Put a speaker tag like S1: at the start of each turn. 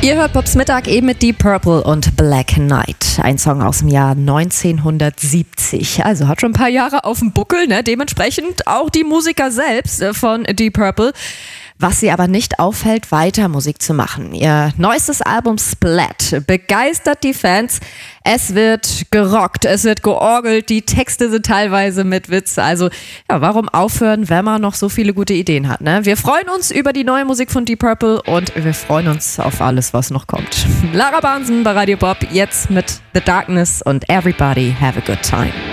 S1: Ihr hört Bobs Mittag eben mit Deep Purple und Black Knight. Ein Song aus dem Jahr 1970. Also hat schon ein paar Jahre auf dem Buckel, ne? Dementsprechend auch die Musiker selbst von Deep Purple. Was sie aber nicht aufhält, weiter Musik zu machen. Ihr neuestes Album Splat begeistert die Fans. Es wird gerockt, es wird georgelt, die Texte sind teilweise mit Witz. Also ja, warum aufhören, wenn man noch so viele gute Ideen hat, ne? Wir freuen uns über die neue Musik von Deep Purple und wir freuen uns auf alles, was noch kommt. Lara Bahnsen bei Radio Bob, jetzt mit The Darkness und Everybody Have a Good Time.